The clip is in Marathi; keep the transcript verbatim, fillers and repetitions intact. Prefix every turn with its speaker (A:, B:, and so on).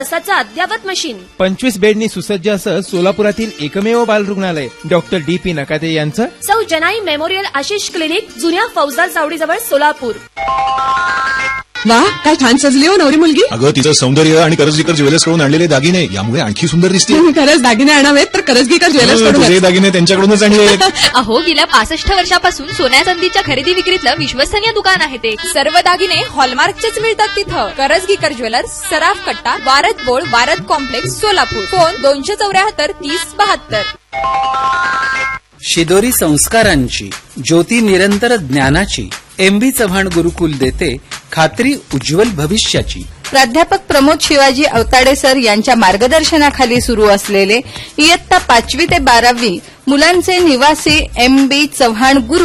A: तसाचं अद्ययावत मशीन,
B: पंचवीस बेडनी सुसज्ज असं सोलापुरातील एकमेव बाल रुग्णालय डॉक्टर डी पी नकाते यांचं.
A: सौ जनाई मेमोरियल आशिष क्लिनिक, जुन्या फौजदार चावडीजवळ सोलापूर.
C: वा, काय छान सजली हो नवरी मुलगी.
D: अगं तिचं सौंदर्य आणि करजगीकर ज्वेलर्स कडून आणलेले दागिने यामुळे आणखी सुंदर दिसते.
C: खरंच दागिने आणावेत तर करजगीकर ज्वेलर्स कडून.
D: तुझे दागिने त्यांच्याकडूनच आणले.
E: अहो, गेल्या पासष्ट वर्षापासून सोन्या चांदीच्या खरेदी विक्रीतलं विश्वसनीय दुकान आहे ते. सर्व दागिने हॉलमार्कचेच मिळतात तिथं. करजगीकर ज्वेलर्स, सराफ कट्टा, Word board, Word complex, Solapur. Phone दोनशे चौऱ्याहत्तर तीस बहात्तर.
F: शिदोरी संस्कारांची, ज्योती निरंतर ज्ञानाची, एम बी चव्हाण गुरुकुल देते खात्री उज्ज्वल भविष्याची.
G: प्राध्यापक प्रमोद शिवाजी अवताडे सर यांच्या मार्गदर्शनाखाली सुरू असलेले इयत्ता पाचवी ते बारावी मुलांचे निवासी एम बी चव्हाण गुरु